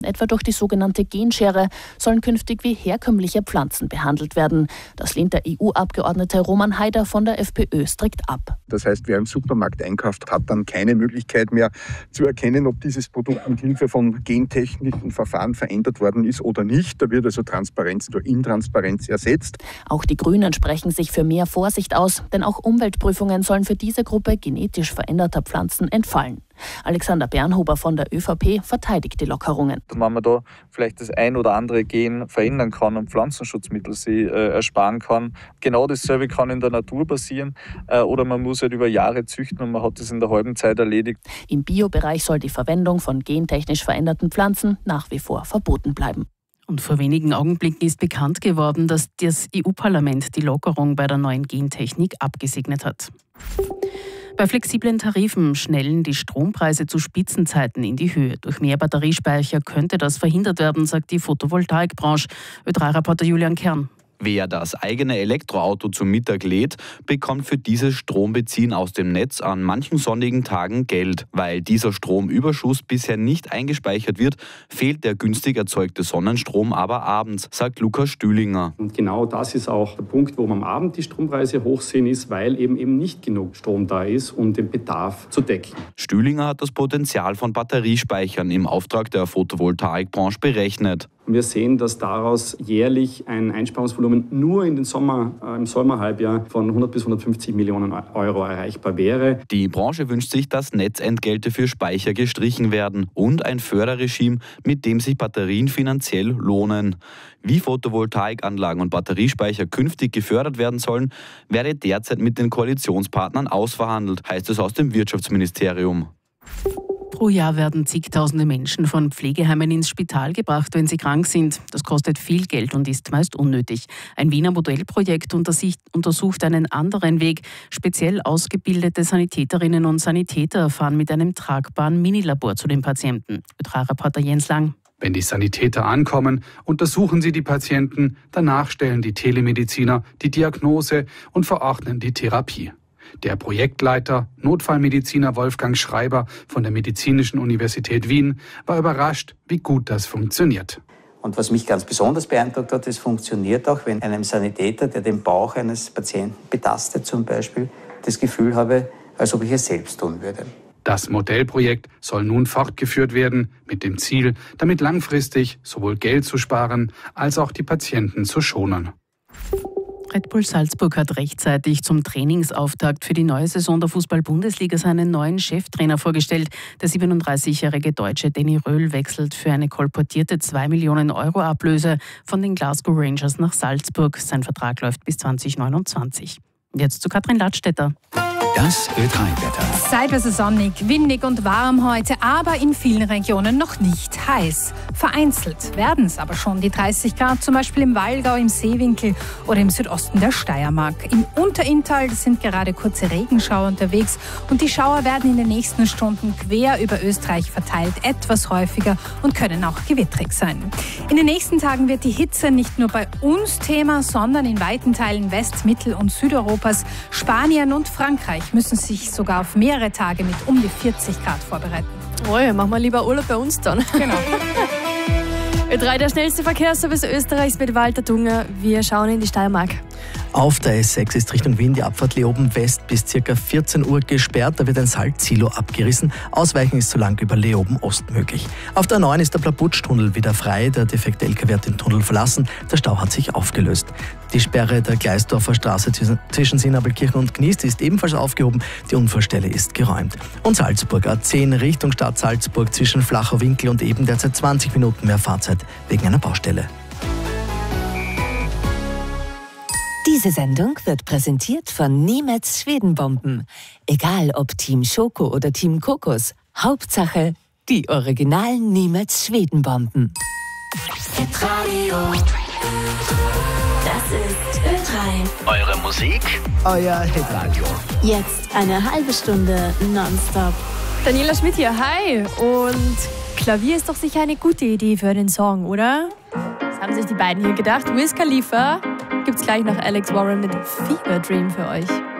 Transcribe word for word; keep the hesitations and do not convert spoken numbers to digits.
Etwa durch die sogenannte Genschere sollen künftig wie herkömmliche Pflanzen behandelt werden. Das lehnt der E U-Abgeordnete Roman Haider von der FPÖ strikt ab. Das heißt, wer im Supermarkt einkauft, hat dann keine Möglichkeit mehr zu erkennen, ob dieses Produkt mit Hilfe von gentechnischen Verfahren verändert worden ist oder nicht. Da wird also Transparenz durch Intransparenz ersetzt. Auch die Grünen sprechen sich für mehr Vorsicht aus, denn auch Umweltprüfungen sollen für diese Gruppe genetisch veränderter Pflanzen entfallen. Alexander Bernhuber von der ÖVP verteidigt die Lockerungen. Wenn man da vielleicht das ein oder andere Gen verändern kann und Pflanzenschutzmittel sie äh, ersparen kann, genau dasselbe kann in der Natur passieren äh, oder man muss halt über Jahre züchten und man hat das in der halben Zeit erledigt. Im Biobereich soll die Verwendung von gentechnisch veränderten Pflanzen nach wie vor verboten bleiben. Und vor wenigen Augenblicken ist bekannt geworden, dass das E U-Parlament die Lockerung bei der neuen Gentechnik abgesegnet hat. Bei flexiblen Tarifen schnellen die Strompreise zu Spitzenzeiten in die Höhe. Durch mehr Batteriespeicher könnte das verhindert werden, sagt die Photovoltaikbranche. Ö drei Reporter Julian Kern. Wer das eigene Elektroauto zum Mittag lädt, bekommt für dieses Strombeziehen aus dem Netz an manchen sonnigen Tagen Geld. Weil dieser Stromüberschuss bisher nicht eingespeichert wird, fehlt der günstig erzeugte Sonnenstrom aber abends, sagt Lukas Stühlinger. Und genau das ist auch der Punkt, wo am Abend die Strompreise hoch sind, ist, weil eben, eben nicht genug Strom da ist, um den Bedarf zu decken. Stühlinger hat das Potenzial von Batteriespeichern im Auftrag der Photovoltaikbranche berechnet. Wir sehen, dass daraus jährlich ein Einsparungsvolumen nur in den Sommer, äh, im Sommerhalbjahr von hundert bis hundertfünfzig Millionen Euro erreichbar wäre. Die Branche wünscht sich, dass Netzentgelte für Speicher gestrichen werden und ein Förderregime, mit dem sich Batterien finanziell lohnen. Wie Photovoltaikanlagen und Batteriespeicher künftig gefördert werden sollen, werde derzeit mit den Koalitionspartnern ausverhandelt, heißt es aus dem Wirtschaftsministerium. Pro Jahr werden zigtausende Menschen von Pflegeheimen ins Spital gebracht, wenn sie krank sind. Das kostet viel Geld und ist meist unnötig. Ein Wiener Modellprojekt untersucht einen anderen Weg. Speziell ausgebildete Sanitäterinnen und Sanitäter fahren mit einem tragbaren Minilabor zu den Patienten. Ö drei Reporter Jens Lang. Wenn die Sanitäter ankommen, untersuchen sie die Patienten. Danach stellen die Telemediziner die Diagnose und verordnen die Therapie. Der Projektleiter, Notfallmediziner Wolfgang Schreiber von der Medizinischen Universität Wien, war überrascht, wie gut das funktioniert. Und was mich ganz besonders beeindruckt hat, es funktioniert auch, wenn einem Sanitäter, der den Bauch eines Patienten betastet zum Beispiel, das Gefühl habe, als ob ich es selbst tun würde. Das Modellprojekt soll nun fortgeführt werden, mit dem Ziel, damit langfristig sowohl Geld zu sparen, als auch die Patienten zu schonen. Red Bull Salzburg hat rechtzeitig zum Trainingsauftakt für die neue Saison der Fußball-Bundesliga seinen neuen Cheftrainer vorgestellt. Der siebenunddreißigjährige Deutsche Danny Röhl wechselt für eine kolportierte zwei Millionen Euro Ablöse von den Glasgow Rangers nach Salzburg. Sein Vertrag läuft bis zwanzig neunundzwanzig. Jetzt zu Katrin Ladstätter. Das Ö drei Wetter. Zeitweise sonnig, windig und warm heute, aber in vielen Regionen noch nicht heiß. Vereinzelt werden es aber schon die dreißig Grad, zum Beispiel im Wallgau, im Seewinkel oder im Südosten der Steiermark. Im Unterinntal sind gerade kurze Regenschauer unterwegs und die Schauer werden in den nächsten Stunden quer über Österreich verteilt etwas häufiger und können auch gewittrig sein. In den nächsten Tagen wird die Hitze nicht nur bei uns Thema, sondern in weiten Teilen West-, Mittel- und Südeuropas. Spanien und Frankreich müssen sich sogar auf mehrere Tage mit um die vierzig Grad vorbereiten. Oh ja, machen wir lieber Urlaub bei uns dann. Genau. Ö drei, der schnellste Verkehrsservice Österreichs mit Walter Dunger. Wir schauen in die Steiermark. Auf der S sechs ist Richtung Wien die Abfahrt Leoben West bis ca. vierzehn Uhr gesperrt. Da wird ein Salzsilo abgerissen. Ausweichen ist so lang über Leoben Ost möglich. Auf der neun ist der Plabutsch-Tunnel wieder frei. Der defekte L K W hat den Tunnel verlassen. Der Stau hat sich aufgelöst. Die Sperre der Gleisdorfer Straße zwischen Sinabelkirchen und Gniest ist ebenfalls aufgehoben. Die Unfallstelle ist geräumt. Und Salzburg A zehn Richtung Stadt Salzburg zwischen Flachau-Winkel und eben derzeit zwanzig Minuten mehr Fahrzeit wegen einer Baustelle. Diese Sendung wird präsentiert von Niemetz Schwedenbomben. Egal ob Team Schoko oder Team Kokos, Hauptsache die originalen Niemetz Schwedenbomben. Hitradio. Das ist Ö drei. Eure Musik, euer Hitradio. Jetzt eine halbe Stunde nonstop. Daniela Schmidt hier, hi. Und Klavier ist doch sicher eine gute Idee für einen Song, oder? Das haben sich die beiden hier gedacht. Wiz Khalifa gibt's gleich nach Alex Warren mit Fever Dream für euch.